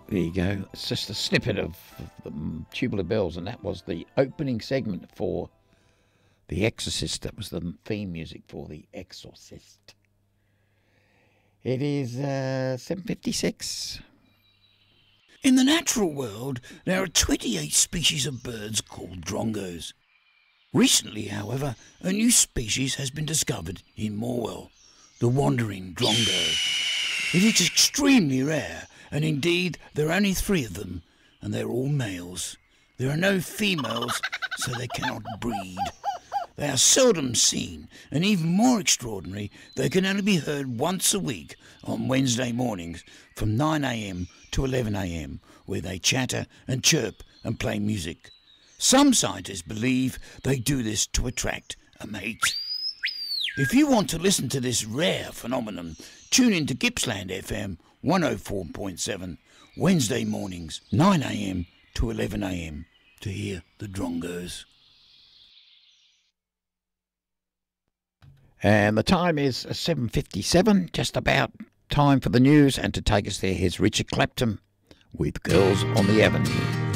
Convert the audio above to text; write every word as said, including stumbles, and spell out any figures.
There you go. It's just a snippet of the Tubular Bells, and that was the opening segment for The Exorcist. That was the theme music for The Exorcist. It is uh, seven fifty-six. In the natural world, there are twenty-eight species of birds called drongos. Recently, however, a new species has been discovered in Morwell, the wandering drongo. It is extremely rare, and indeed there are only three of them, and they're all males. There are no females, so they cannot breed. They are seldom seen, and even more extraordinary, they can only be heard once a week on Wednesday mornings from nine a m to eleven a m, where they chatter and chirp and play music. Some scientists believe they do this to attract a mate. If you want to listen to this rare phenomenon, tune in to Gippsland F M one oh four point seven, Wednesday mornings, nine a m to eleven a m, to hear the drongos. And the time is seven fifty-seven, just about time for the news, and to take us there, here's Richard Clapton with Girls on the Avenue.